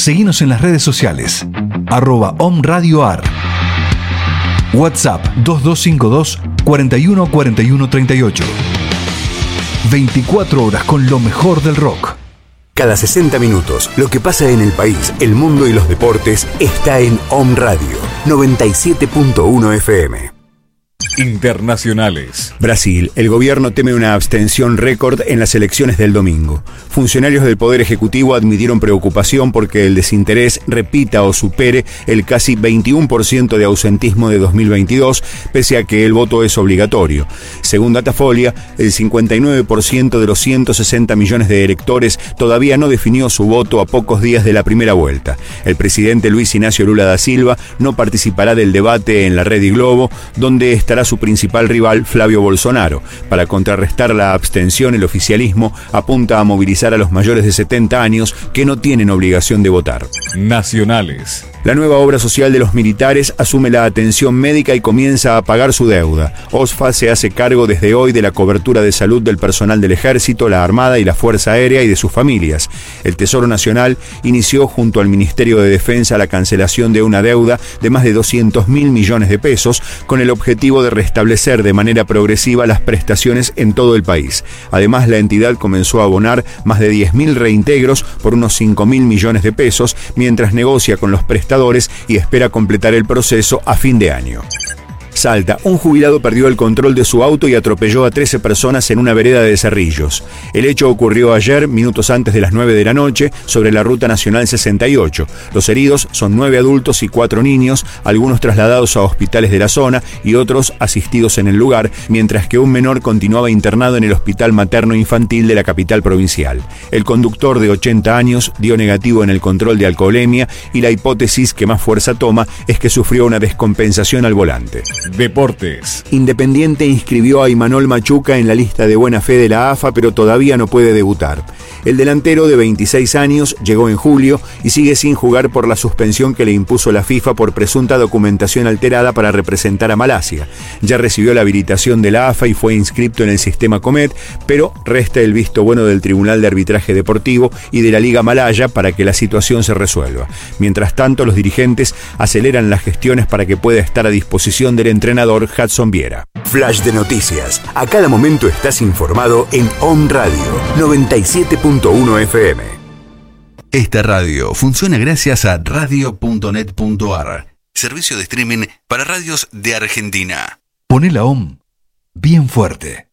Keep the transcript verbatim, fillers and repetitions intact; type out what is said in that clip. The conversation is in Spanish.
Seguinos en las redes sociales, arroba omradioar. WhatsApp dos dos cinco dos, cuatro uno cuatro uno tres ocho. veinticuatro horas con lo mejor del rock. Cada sesenta minutos, lo que pasa en el país, el mundo y los deportes está en Om Radio noventa y siete punto uno F M. Internacionales. Brasil. El gobierno teme una abstención récord en las elecciones del domingo. Funcionarios del Poder Ejecutivo admitieron preocupación porque el desinterés repita o supere el casi veintiuno por ciento de ausentismo de dos mil veintidós, pese a que el voto es obligatorio. Según Datafolia, el cincuenta y nueve por ciento de los ciento sesenta millones de electores todavía no definió su voto a pocos días de la primera vuelta. El presidente Luis Ignacio Lula da Silva no participará del debate en la Rede Globo, donde estará su principal rival, Flavio Bolsonaro. Para contrarrestar la abstención, el oficialismo apunta a movilizar a los mayores de setenta años que no tienen obligación de votar. Nacionales. La nueva obra social de los militares asume la atención médica y comienza a pagar su deuda. OSFA se hace cargo desde hoy de la cobertura de salud del personal del Ejército, la Armada y la Fuerza Aérea y de sus familias. El Tesoro Nacional inició junto al Ministerio de Defensa la cancelación de una deuda de más de doscientos mil millones de pesos con el objetivo de restablecer de manera progresiva las prestaciones en todo el país. Además, la entidad comenzó a abonar más de diez mil reintegros por unos cinco mil millones de pesos mientras negocia con los prestadores y espera completar el proceso a fin de año. Salta. Un jubilado perdió el control de su auto y atropelló a trece personas en una vereda de Cerrillos. El hecho ocurrió ayer, minutos antes de las nueve de la noche, sobre la Ruta Nacional sesenta y ocho. Los heridos son nueve adultos y cuatro niños, algunos trasladados a hospitales de la zona y otros asistidos en el lugar, mientras que un menor continuaba internado en el Hospital Materno Infantil de la capital provincial. El conductor de ochenta años dio negativo en el control de alcoholemia y la hipótesis que más fuerza toma es que sufrió una descompensación al volante. Deportes. Independiente inscribió a Imanol Machuca en la lista de buena fe de la A F A, pero todavía no puede debutar. El delantero de veintiséis años llegó en julio y sigue sin jugar por la suspensión que le impuso la FIFA por presunta documentación alterada para representar a Malasia. Ya recibió la habilitación de la A F A y fue inscripto en el sistema Comet, pero resta el visto bueno del Tribunal de Arbitraje Deportivo y de la Liga Malaya para que la situación se resuelva. Mientras tanto, los dirigentes aceleran las gestiones para que pueda estar a disposición del entrenador Hudson Viera. Flash de noticias. A cada momento estás informado en Om Radio noventa y siete punto uno F M. Esta radio funciona gracias a radio punto net punto a r, servicio de streaming para radios de Argentina. Poné la O M bien fuerte.